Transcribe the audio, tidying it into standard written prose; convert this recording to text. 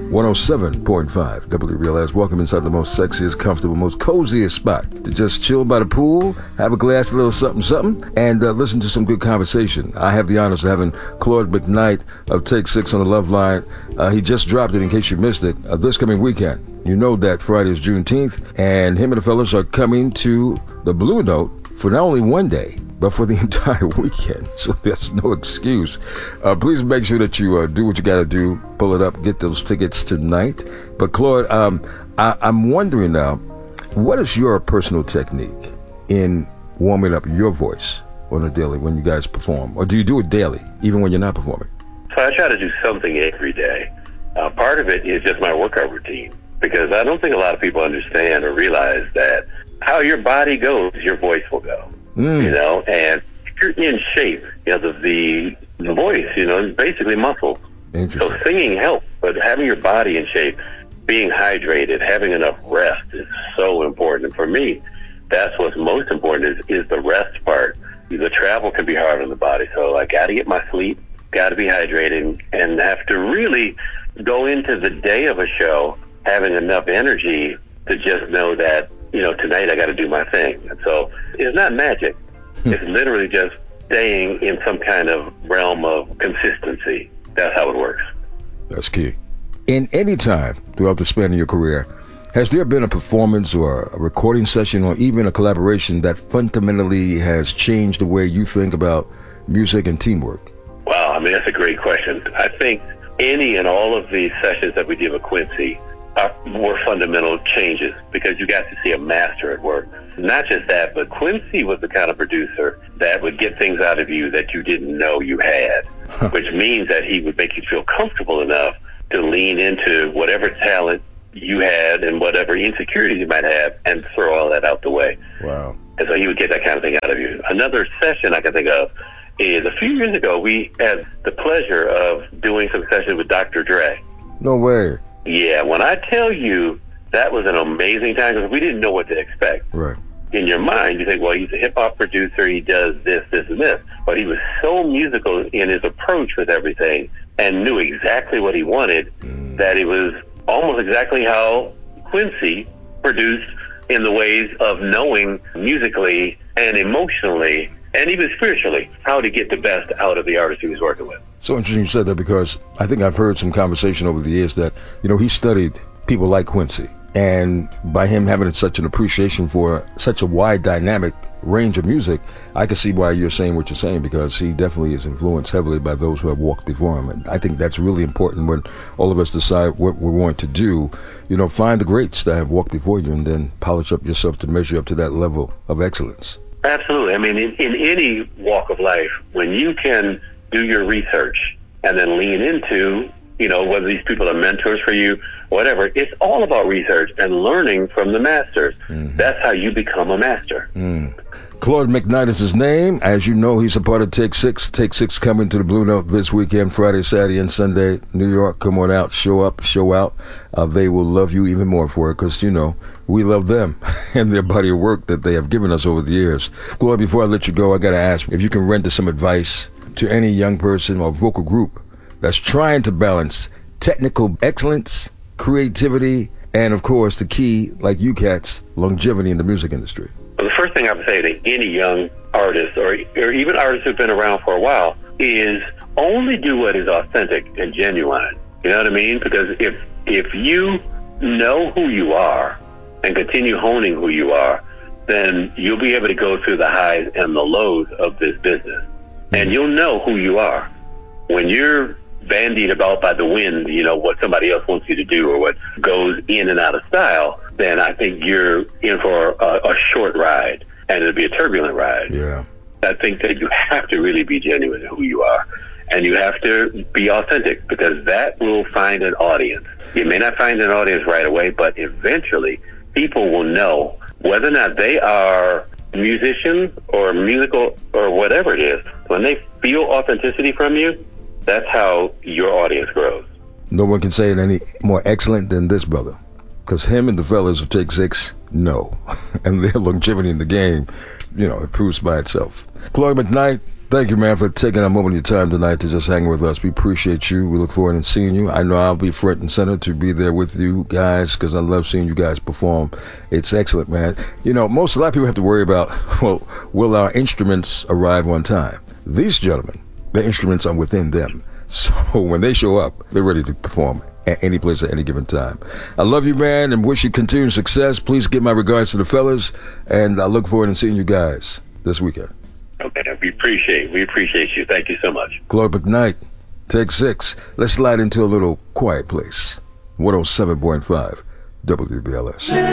107.5 WRLS. Welcome inside the most sexiest, comfortable, most coziest spot to just chill by the pool, have a glass of little something, and listen to some good conversation. I have the honors of having Claude McKnight of Take 6 on the Love Line. He just dropped it in case you missed it this coming weekend. You know that Friday is Juneteenth, and him and the fellas are coming to the Blue Note for not only one day, but for the entire weekend. So there's no excuse. Please make sure that you do what you got to do. Pull it up. Get those tickets tonight. But Claude, I'm wondering now, what is your personal technique in warming up your voice on a daily when you guys perform? Or do you do it daily, even when you're not performing? So I try to do something every day. Part of it is just my workout routine, because I don't think a lot of people understand or realize that how your body goes, your voice will go. You know, and if you're in shape, you know, the voice, you know, is basically muscle. So singing helps, but having your body in shape, being hydrated, having enough rest is so important. And for me, that's what's most important is the rest part. The travel can be hard on the body, so I got to get my sleep, got to be hydrated, and have to really go into the day of a show having enough energy to just know that, you know, tonight I got to do my thing. And so it's not magic. It's literally just staying in some kind of realm of consistency. That's how it works. That's key. In any time throughout the span of your career, has there been a performance or a recording session or even a collaboration that fundamentally has changed the way you think about music and teamwork? Wow, I mean, that's a great question. I think any and all of these sessions that we did with Quincy were fundamental changes, because you got to see a master at work. Not just that, but Quincy was the kind of producer that would get things out of you that you didn't know you had, which means that he would make you feel comfortable enough to lean into whatever talent you had and whatever insecurities you might have and throw all that out the way. Wow. And so he would get that kind of thing out of you. Another session I can think of is a few years ago, we had the pleasure of doing some sessions with Dr. Dre. No way. Yeah, when I tell you that was an amazing time, because we didn't know what to expect. Right. In your mind, you think, well, he's a hip-hop producer, he does this, this, and this. But he was so musical in his approach with everything and knew exactly what he wanted that it was almost exactly how Quincy produced, in the ways of knowing musically and emotionally and even spiritually how to get the best out of the artist he was working with. So interesting you said that, because I think I've heard some conversation over the years that, you know, he studied people like Quincy. And by him having such an appreciation for such a wide dynamic range of music, I can see why you're saying what you're saying, because he definitely is influenced heavily by those who have walked before him. And I think that's really important when all of us decide what we're going to do. You know, find the greats that have walked before you and then polish up yourself to measure up to that level of excellence. Absolutely. I mean, in any walk of life, when you can do your research and then lean into, you know, whether these people are mentors for you, whatever, it's all about research and learning from the masters. That's how you become a master. Claude McKnight is his name. As you know, he's a part of Take 6. Take 6 coming to the Blue Note this weekend, Friday, Saturday, and Sunday. New York, come on out, show up, show out. They will love you even more for it, because, you know, we love them and their body of work that they have given us over the years. Claude, before I let you go, I got to ask if you can render some advice to any young person or vocal group that's trying to balance technical excellence, creativity, and, of course, the key, like you cats, longevity in the music industry. Well, the first thing I would say to any young artist or even artists who've been around for a while is only do what is authentic and genuine. You know what I mean? Because if you know who you are and continue honing who you are, then you'll be able to go through the highs and the lows of this business. And you'll know who you are. When you're bandied about by the wind, you know, what somebody else wants you to do or what goes in and out of style, then I think you're in for a short ride, and it'll be a turbulent ride. Yeah. I think that you have to really be genuine in who you are, and you have to be authentic, because that will find an audience. You may not find an audience right away, but eventually people will know whether or not they are musician or musical or whatever it is. When they feel authenticity from you, that's how your audience grows. No one can say it any more excellent than this brother, because him and the fellas of Take 6 No. And their longevity in the game, it proves by itself. Claude McKnight, thank you, man, for taking a moment of your time tonight to just hang with us. We appreciate you. We look forward to seeing you. I know I'll be front and center to be there with you guys because I love seeing you guys perform. It's excellent, man. A lot of people have to worry about, will our instruments arrive on time? These gentlemen, the instruments are within them. So when they show up, they're ready to perform at any place at any given time. I love you, man, and wish you continued success. Please give my regards to the fellas, and I look forward to seeing you guys this weekend. Okay, we appreciate you. Thank you so much. Claude McKnight, take 6. Let's slide into a little quiet place. 107.5 WBLS.